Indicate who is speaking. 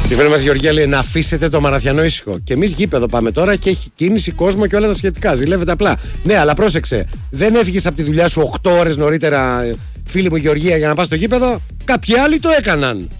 Speaker 1: Η φίλη μας Γεωργία λέει να αφήσετε το Μαραθιανό ήσυχο. Και εμείς γήπεδο πάμε τώρα και έχει κίνηση, κόσμο και όλα τα σχετικά. Ζηλεύετε απλά. Ναι, αλλά πρόσεξε. Δεν έφυγες από τη δουλειά σου 8 ώρες νωρίτερα, φίλη μου Γεωργία, για να πας στο γήπεδο. Κάποιοι άλλοι το έκαναν.